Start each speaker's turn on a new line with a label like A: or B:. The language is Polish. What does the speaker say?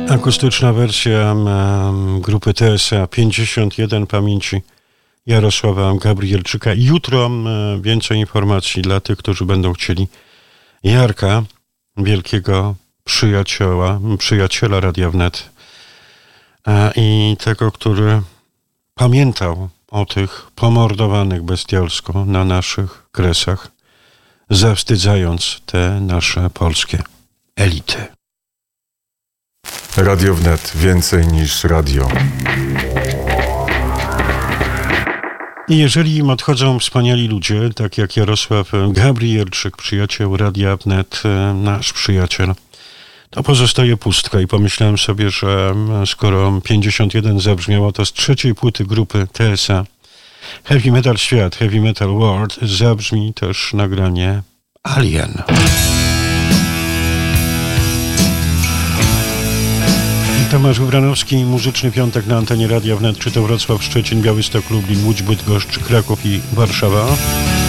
A: Akustyczna wersja grupy TSA 51 pamięci Jarosława Gabrielczyka. Jutro więcej informacji dla tych, którzy będą chcieli Jarka, wielkiego przyjaciela Radia Wnet i tego, który pamiętał o tych pomordowanych bestialsko na naszych kresach, zawstydzając te nasze polskie elity.
B: Radio Wnet. Więcej niż radio.
A: I jeżeli im odchodzą wspaniali ludzie, tak jak Jarosław Gabrielczyk, przyjaciel Radia Wnet, nasz przyjaciel, to pozostaje pustka. I pomyślałem sobie, że skoro 51 zabrzmiało, to z trzeciej płyty grupy TSA Heavy Metal Świat, Heavy Metal World, zabrzmi też nagranie Alien. Tomasz Wybranowski, Muzyczny Piątek na antenie Radia Wnet, czy to Wrocław, Szczecin, Białystok, Lublin, Łódź, Bydgoszcz, Kraków i Warszawa.